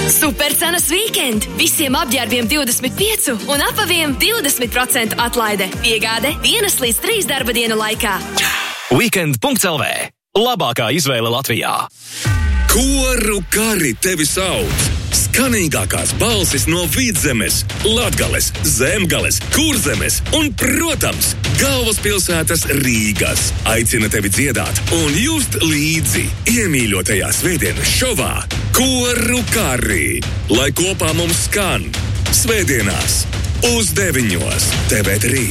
Supercenas weekend! Visiem apģērbiem 25 un apaviem 20% atlaide. Piegāde 1 līdz 3 darba dienu laikā. Weekend.lv. Labākā izvēle Latvijā. Koru kari tevi sauc! Skanīgākās balsis no Vidzemes, Latgales, Zemgales, Kurzemes un, protams, galvaspilsētas Rīgas aicina tevi dziedāt un just līdzi iemīļotajā svētdienas šovā Koru kari, lai kopā mums skan svētdienās uz 9 TV3.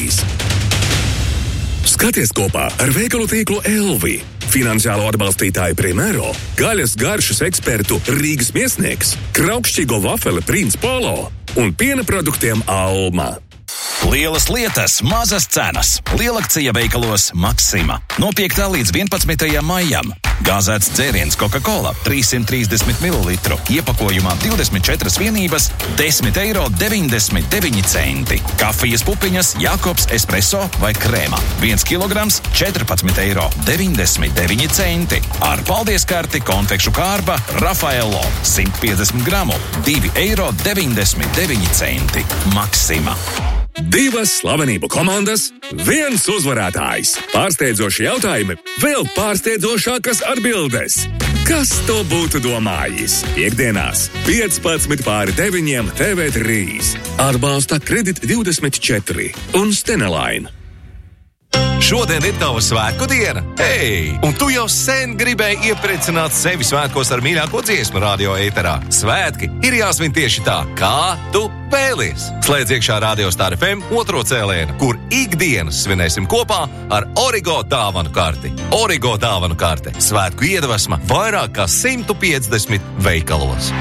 Skaties kopā ar veikalu tīklu Elvi, finansiālo atbalstītāju Primero, gaļas garšas ekspertu Rīgas Miesnieks, kraukšķīgo vafeli Prince Polo un piena produktiem Alma. Lielas lietas, mazas cenas. Lielakcija veikalos Maxima. No 5. līdz 11. maijam. Gāzēts dzēriens Coca-Cola 330 ml. Iepakojumā 24 vienības, 10,99 €. Kafijas pupiņas Jakobs espresso vai krēma. 1 kilograms 14,99 €. Ar paldieskarti konfekšu kārba Rafaelo 150 gramu 2,99 €. Maxima. 2 slavenību komandas, 1 uzvarētājs. Pārsteidzoši jautājumi, vēl pārsteidzošākas atbildes. Kas to būtu domājis? Piektdienās 15:09 TV3. Atbalsta Kredit 24 un Stenelaina. Šodien ir tava svētku diena. Hei! Un tu jau sen gribēji iepriecināt sevi svētkos ar mīļāko dziesmu radio ēterā. Svētki ir jāsvin tieši tā, kā tu vēlies. Slēdz iekšā Radio Star FM 2. cēlienu, kur ikdienas svinēsim kopā ar Origo dāvanu karti. Origo dāvanu karte. Svētku iedvesma vairāk kā 150 veikalos.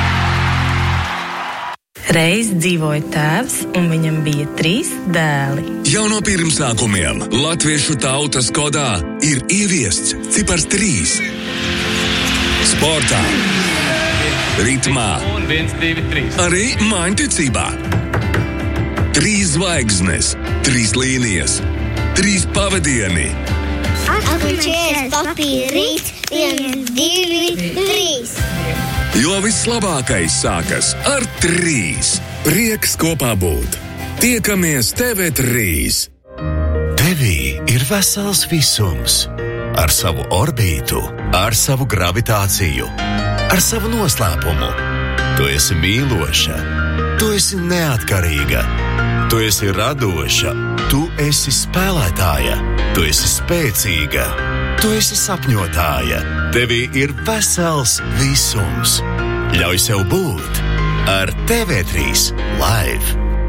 Reiz dzīvoja tēvs, un viņam bija 3 dēli. Jau no pirmsākumiem latviešu tautas kodā ir ieviests cipars 3. Sportā, ritmā, un 1, 2, 3. arī mājiņticībā. 3 zvaigznes, 3 līnijas, 3 pavadieni. Atpūčies, papīra, rīt, 1, 2, 3. Jo vislabākais sākas ar 3. Prieks kopā būt. Tiekamies TV3. Tevī ir vesels visums. Ar savu orbītu, ar savu gravitāciju, ar savu noslēpumu. Tu esi mīloša, tu esi neatkarīga, tu esi radoša, tu esi spēlētāja, tu esi spēcīga, tu esi sapņotāja. Tevī ir vesels visums. Ļauj sev būt ar TV3 Live.